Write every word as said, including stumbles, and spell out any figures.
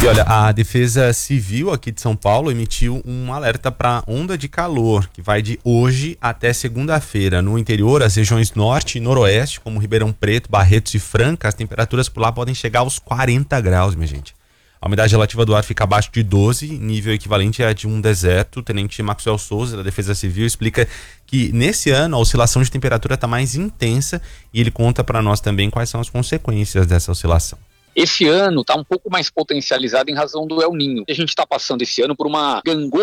E olha, a Defesa Civil aqui de São Paulo emitiu um alerta para onda de calor, que vai de hoje até segunda-feira. No interior, as regiões norte e noroeste, como Ribeirão Preto, Barretos e Franca, as temperaturas por lá podem chegar aos quarenta graus, minha gente. A umidade relativa do ar fica abaixo de doze, nível equivalente a de um deserto. O tenente Maxwell Souza, da Defesa Civil, explica que nesse ano a oscilação de temperatura está mais intensa e ele conta para nós também quais são as consequências dessa oscilação. Esse ano está um pouco mais potencializado em razão do El Niño. A gente está passando esse ano por uma gangorra